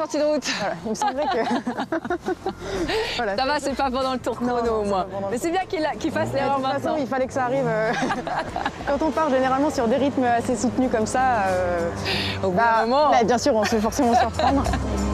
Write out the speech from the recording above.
sortie de route. Voilà, il me semblait que... Voilà, Ça va, c'est pas pendant le tour chrono au moins. Mais c'est bien qu'il fasse l'erreur de toute maintenant. façon, il fallait que ça arrive. Quand on part généralement sur des rythmes assez soutenus comme ça, Au bout d'un moment. bien sûr, on se fait forcément surprendre.